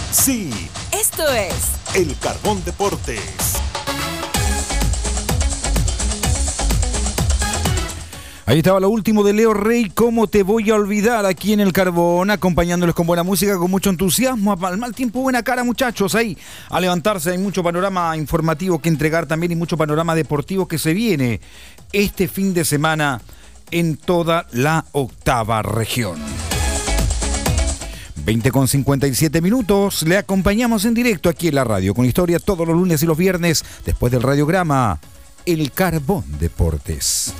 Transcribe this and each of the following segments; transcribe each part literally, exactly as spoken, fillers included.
Sí, esto es El Carbón Deportes. Ahí estaba lo último de Leo Rey, ¿cómo te voy a olvidar? Aquí en El Carbón, acompañándoles con buena música, con mucho entusiasmo, al mal tiempo, buena cara, muchachos, ahí a levantarse. Hay mucho panorama informativo que entregar también y mucho panorama deportivo que se viene este fin de semana en toda la octava región. veinte con cincuenta y siete minutos, le acompañamos en directo aquí en la radio, con historia todos los lunes y los viernes, después del radiograma, El Carbón Deportes.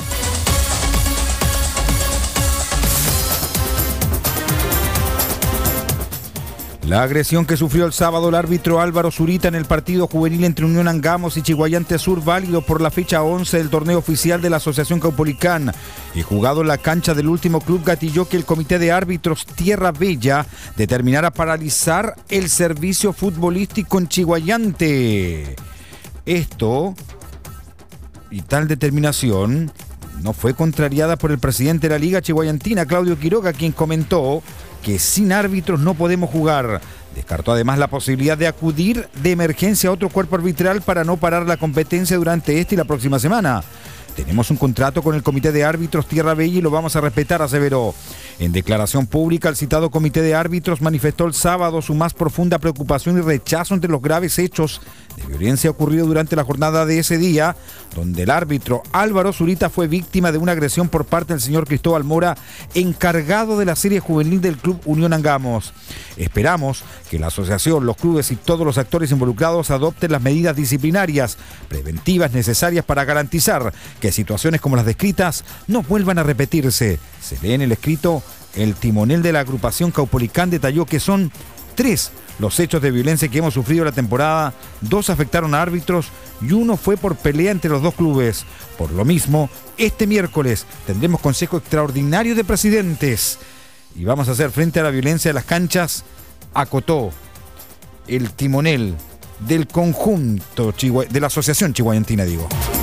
La agresión que sufrió el sábado el árbitro Álvaro Zurita en el partido juvenil entre Unión Angamos y Chiguayante Sur, válido por la fecha once del torneo oficial de la Asociación Caupolicán y jugado en la cancha del último club, gatilló que el comité de árbitros Tierra Bella determinara paralizar el servicio futbolístico en Chiguayante. Esto y tal determinación no fue contrariada por el presidente de la Liga Chiguayantina, Claudio Quiroga, quien comentó que sin árbitros no podemos jugar. Descartó además la posibilidad de acudir de emergencia a otro cuerpo arbitral para no parar la competencia durante esta y la próxima semana. Tenemos un contrato con el Comité de Árbitros Tierra Bella y lo vamos a respetar, aseveró. En declaración pública, el citado Comité de Árbitros manifestó el sábado su más profunda preocupación y rechazo ante los graves hechos de violencia ocurridos durante la jornada de ese día, donde el árbitro Álvaro Zurita fue víctima de una agresión por parte del señor Cristóbal Mora, encargado de la serie juvenil del Club Unión Angamos. Esperamos que la asociación, los clubes y todos los actores involucrados adopten las medidas disciplinarias preventivas necesarias para garantizar que situaciones como las descritas no vuelvan a repetirse. Se lee en el escrito, el timonel de la agrupación Caupolicán detalló que son tres los hechos de violencia que hemos sufrido la temporada, dos afectaron a árbitros y uno fue por pelea entre los dos clubes. Por lo mismo, este miércoles tendremos consejo extraordinario de presidentes y vamos a hacer frente a la violencia de las canchas, acotó el timonel del conjunto Chigua- de la Asociación Chiguayantina, digo.